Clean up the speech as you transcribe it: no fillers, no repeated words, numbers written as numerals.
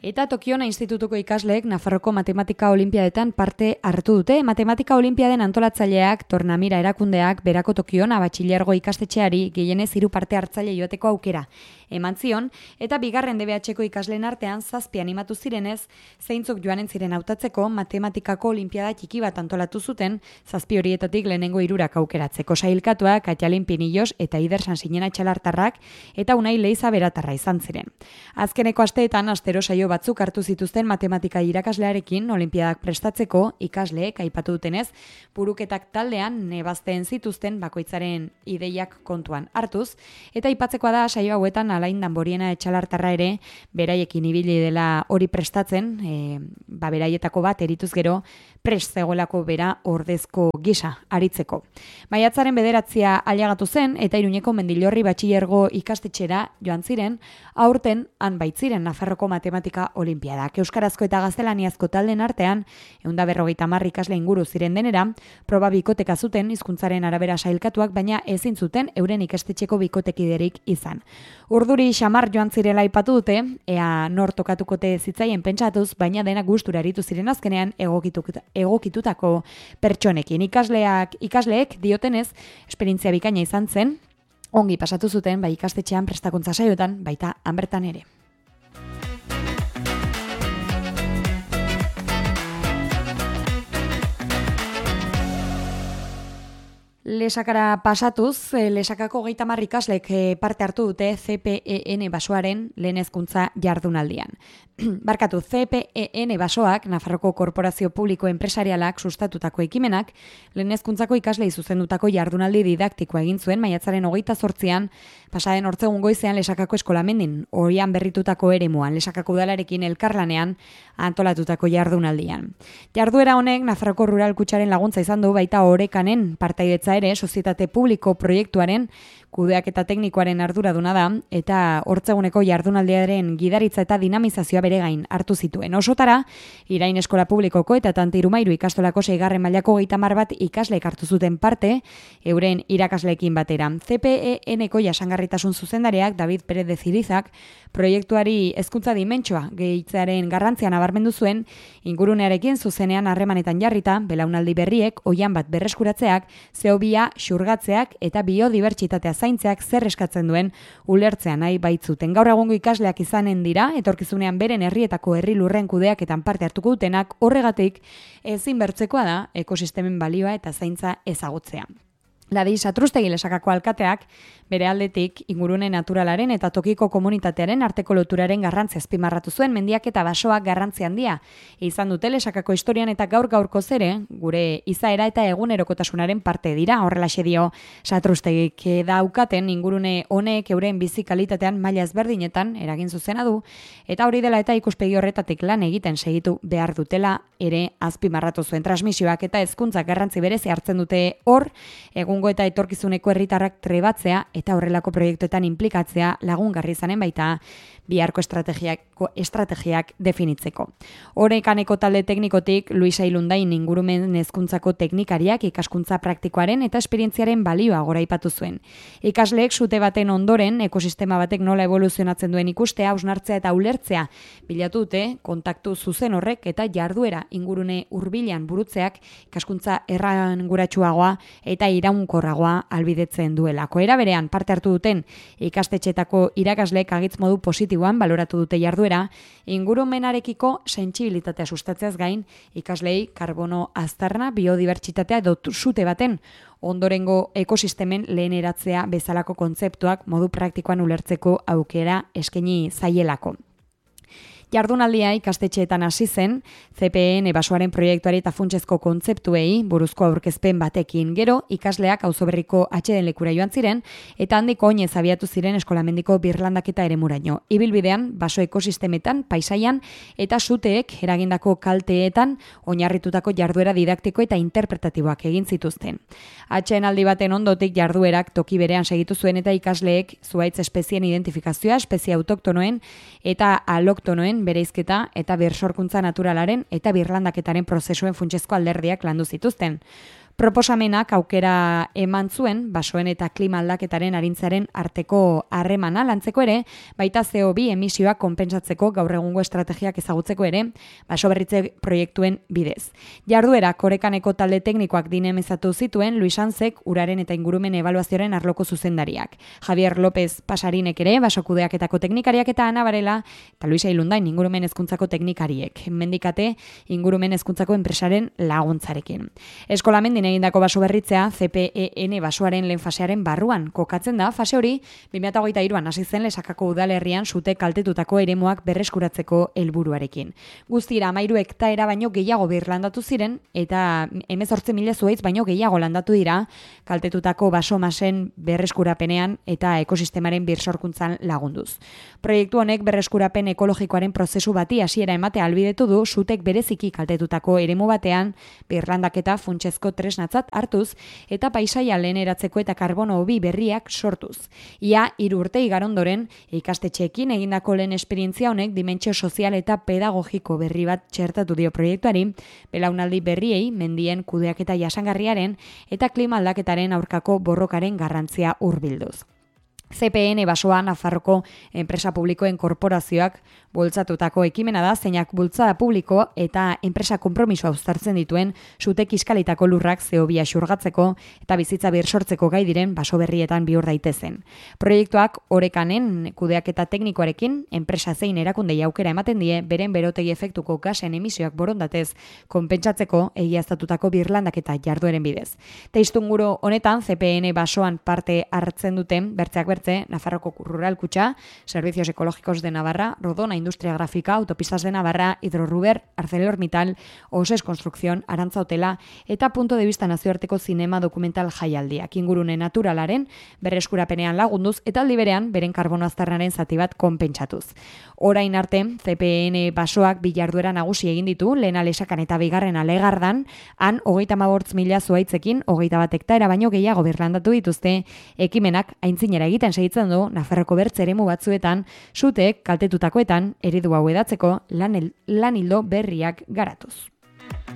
Eta Tokion Institutuko ikasleek Nafarroko Matematika Olimpiadetan parte hartu dute. Matematika Olimpiaden antolatzaileak, Tornamira erakundeak, berako Tokion batxilergo ikastetxeari gehienez 3 parte hartzaile joateko aukera eman zion, eta bigarren DBH-ko ikasleen artean 7 animatu zirenez, zeintzuk joanen ziren hautatzeko matematikako olimpiada txiki bat antolatu zuten, 7 horietatik lehenengo 3 aukeratzeko. Sailkatuak Atxalin Pinillos eta Ider Sansinena Txalartarrak eta Unai Leiza Beratarra izan ziren. Azkeneko asteetan astero saio batzuk hartu zituzten matematika irakaslearekin olimpiadak prestatzeko, ikasleek aipatu dutenez, buruketak taldean nebazten zituzten bakoitzaren ideiak kontuan hartuz, eta aipatzekoa da saio hauetan Alain Danboriena Etxalartarra ere beraiekin ibili dela hori prestatzen, beraietako bat erituz gero prest zegoelako bera ordezko gisa aritzeko. Maiatzaren 9 ailegatu zen eta Iruñeko Mendillorri batxilergo ikastetxera joan ziren, aurten han baitziren Nafarroko Matematika Olimpiadak. Euskarazko eta gaztelaniazko talden artean, 150 ikasle inguru ziren denera, proba bikoteka zuten hizkuntzaren arabera sailkatuak, baina ezin zuten euren ikastetxeko bikotekiderik izan. Urduri xamar joan zirela aipatu dute, ea nor tokatukote zitzaien pentsatuz, baina dena gustura aritu ziren azkenean egokitutako pertsonekin. Ikasleek diotenez, esperientzia bikaina izan zen, ongi pasatu zuten, bai ikastetxean prestakuntza saiotan, baita han bertan ere. Lesakara pasatuz, Lesakako 30 ikaslek parte hartu dute CPEN basoaren lehen hezkuntza jardunaldian. CPEN basoak, Nafarroko Korporazio Publiko Enpresarialak sustatutako ekimenak, lehen hezkuntzako ikaslei zuzendutako jardunaldi didaktikoa egin zuen maiatzaren 28an, pasaden ortzegun goizean Lesakako eskolamendin, horian berritutako eremuan, Lesakako udalarekin elkarlanean antolatutako jardunaldian. Jarduera honek Nafarroko Rural Kutxaren laguntza izan du, baita Orekanen partaidetza ere sozietate publiko proiektuaren kudeaketa teknikoaren arduraduna da, eta hortzeguneko jardunaldiaren gidaritza eta dinamizazioa bere gain hartu zituen. Osotara, Irain Eskola Publikoko eta Tantirumairu ikastolako 6. mailako 30 bat ikaslek hartu zuten parte, euren irakasleekin batera. CPEN-eko jasangarritasun zuzendariak David Pérez de Zirizak proiektuari hezkuntza dimentsioa gehitzearen garrantzia nabarmendu zuen, ingurunearekin zuzenean harremanetan jarrita, belaunaldi berriek oihan bat berreskuratzeak, zeobia xurgatzeak eta biodibertsitatea zaintzeak zer eskatzen duen ulertzea nahi baitzuten. Gaur egungo ikasleak izanen dira, etorkizunean beren herrietako herri lurren kudeaketan parte hartuko dutenak, horregatik ezin bertzekoa da ekosistemen balioa eta zaintza ezagutzea. Ladi Satrustegi Lesakako alkateak bere aldetik ingurune naturalaren eta tokiko komunitatearen arteko loturaren garrantzia azpimarratu zuen, mendiak eta basoak garrantzi handia izan dute Lesakako historian eta gaur-gaurkoz ere gure izaera eta egunerokotasunaren parte dira. Horrelaxe dio Satrustegik, daukaten ingurune honek euren bizi kalitatean maila ezberdinetan eragin zuzena du, eta hori dela eta ikuspegi horretatik lan egiten segitu behar dutela ere azpimarratu zuen. Transmisioak eta hezkuntzak garrantzi berezi hartzen dute hor, egungo eta etorkizuneko herritarrak trebatzea eta horrelako proiektuetan inplikatzea lagungarri izanen baita biharko estrategiak definitzeko. Orekaneko talde teknikotik Luisa Ilundain ingurumen hezkuntzako teknikariak ikaskuntza praktikoaren eta esperientziaren balioa goraipatu zuen. Ikasleek sute baten ondoren ekosistema batek nola evoluzionatzen duen ikustea, hausnartzea eta ulertzea bilatu dute, kontaktu zuzen horrek eta jarduera ingurune hurbilean burutzeak ikaskuntza erranguratsuagoa eta iraunkorragoa albidetzen duelako. Era berean parte hartu duten ikastetxetako irakasleek agitz modu positiboan baloratu dute jarduera, ingurumenarekiko sentsibilitatea sustatzeaz gain, ikaslei karbono aztarna, biodibertsitatea edo sute baten ondorengo ekosistemen leheneratzea bezalako kontzeptuak modu praktikoan ulertzeko aukera eskaini zaielako. Jardunaldia ikastetxeetan hasi zen, CPEN basoaren proiektuari eta funtsezko kontzeptuei buruzko aurkezpen batekin. Gero, ikasleak auzoberriko atxeden lekura joan ziren, eta handiko oinez abiatu ziren eskolamendiko birlandaketa eremuraino. Ibilbidean, baso ekosistemetan, paisaian eta suteek eragindako kalteetan oinarritutako jarduera didaktiko eta interpretatiboak egin zituzten. Atxeden aldi baten ondotik jarduerak toki berean segitu zuen eta ikasleek zuhaitz espezien identifikazioa, espezie autoktonoen eta aloktonoen bereizketa eta birsorkuntza naturalaren eta birlandaketaren prozesuen funtsezko alderdiak landu zituzten. Proposamenak aukera eman zuen basoen eta klima aldaketaren arintzaren arteko harremana lantzeko ere, baita CO2 emisioak konpentsatzeko gaur egungo estrategiak ezagutzeko ere, baso berritze proiektuen bidez. Jarduera korekaneko talde teknikoak dinamizatu zituen Luis Anzek, uraren eta ingurumen ebaluazioaren arloko zuzendariak. Javier López Pasarinek ere, basokudeaketako teknikariak eta Ana Varela eta Luisa Ilundain ingurumen hezkuntzako teknikariek. Mendikate ingurumen hezkuntzako enpresaren laguntzarekin. Eskolamendin egindako baso berritzea CPEN basoaren lehen fasearen barruan kokatzen da. Fase hori 2023an hasi zen Lesakako udalerrian sute kaltetutako eremuak berreskuratzeko helburuarekin. Guztira 13 hektaera baino gehiago birlandatu ziren eta 18.000 zuhaitz baino gehiago landatu dira kaltetutako basomasen berreskurapenean eta ekosistemaren birsorkuntzan lagunduz. Proiektu honek berreskurapen ekologikoaren prozesu bati hasiera ematea ahalbidetu du sutek bereziki kaltetutako eremu batean birlandaketa funtsezko tresnatzat hartuz eta paisaia leheneratzeko eta karbono hobi berriak sortuz. Ia 3 urte igaro ondoren ikastetxeekin egindako lehen esperientzia honek dimentsio sozial eta pedagogiko berri bat txertatu dio proiektuari, belaunaldi berriei mendien kudeaketa jasangarriaren eta klima aldaketaren aurkako borrokaren garrantzia hurbilduz. CPN basoa Nafarroko enpresa publikoen korporazioak bultzatutako ekimena da, zeinak bultzada publiko eta enpresa konpromisoa uztartzen dituen sutek iskalitako lurrak CO2 xurgatzeko eta bizitza birsortzeko gai diren baso berrietan bihur daitezen. Proiektuak orekanen kudeaketa teknikoarekin enpresa zein erakundei aukera ematen die beren berotegi efektuko gasen emisioak borondatez konpentsatzeko egiaztatutako birlandaketa jardueren bidez. Teistunguru honetan CPN basoan parte hartzen duten bertzeak bertze Nafarroko Rural Kutxa, Servicios Ecológicos de Navarra, Rodona Industria Gráfica, Autopistas de Navarra, Hidroruber, ArcelorMittal, Oses Construcción, Arantza Hotela eta Punto de Vista nazioarteko zinema dokumental jaialdiak ingurune naturalaren berreskurapenean lagunduz eta aldi berean beren karbono aztarnaren zati bat konpentsatuz. Orain arte, CPN basoak bi jarduera nagusi egin ditu, lehena Lesakan eta bigarrena Legardan, han 38.000 zuhaitzekin 21 hektaera baino gehiago birlandatu dituzte, ekimenak aintzinera egiten segitzen du Nafarroko bertze eremu batzuetan suteek kaltetutakoetan eredu hau edatzeko lan ildo berriak garatuz.